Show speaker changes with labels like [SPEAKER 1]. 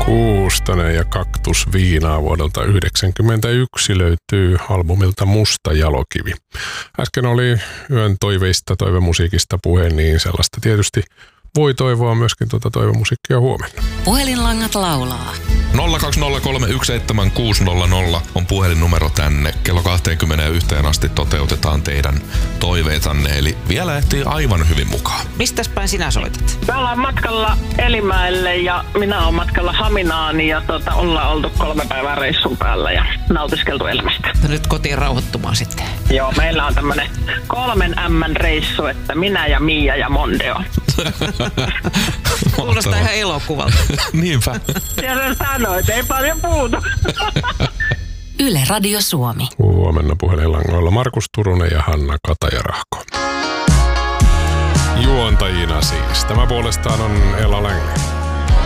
[SPEAKER 1] Kuustonen ja Kaktus viinaa vuodelta 1991 löytyy albumilta Musta jalokivi. Äsken oli yön toiveista, toivemusiikista puhe, niin sellaista tietysti voi toivoa myöskin toivemusiikkia huomenna.
[SPEAKER 2] Puhelinlangat laulaa.
[SPEAKER 3] 020317600 on puhelinnumero tänne. Kello 21 asti toteutetaan teidän toiveitanne, eli vielä ehtii aivan hyvin mukaan.
[SPEAKER 2] Mistäs päin sinä soitat?
[SPEAKER 4] Me ollaan matkalla Elimäelle ja minä olen matkalla Haminaan ja ollaan oltu 3 päivää reissun päällä ja nautiskeltu elämästä.
[SPEAKER 2] Nyt kotiin rauhoittumaan sitten.
[SPEAKER 4] Joo, meillä on tämmönen 3 M-reissu, että minä ja Mia ja Mondeo.
[SPEAKER 2] Kuulostaa ihan elokuvalta.
[SPEAKER 3] Niinpä.
[SPEAKER 4] Ja sen sanoit, ei paljon puutu.
[SPEAKER 2] Yle Radio Suomi.
[SPEAKER 1] Huomenna puhelinlangoilla Markus Turunen ja Hanna Katajarahko. Juontajina siis. Tämä puolestaan on Ella Längli.